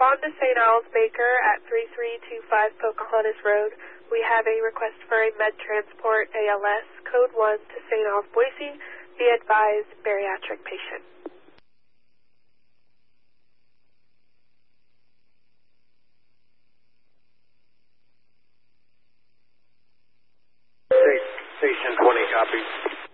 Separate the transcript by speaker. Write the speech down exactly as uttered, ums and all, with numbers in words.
Speaker 1: respond to Saint Al's Baker at three three two five Pocahontas Road. We have a request for a med transport A L S, code one to Saint Al's Boise. Be advised, bariatric patient.
Speaker 2: Station twenty, copy.